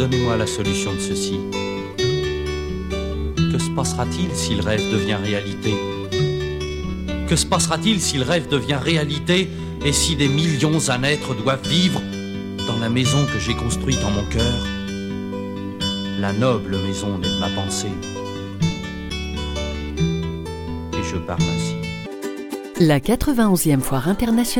Donnez-moi la solution de ceci. Que se passera-t-il si le rêve devient réalité? Que se passera-t-il si le rêve devient réalité et si des millions à naître doivent vivre dans la maison que j'ai construite en mon cœur, la noble maison née de ma pensée? Et je parle ainsi. La 91e foire internationale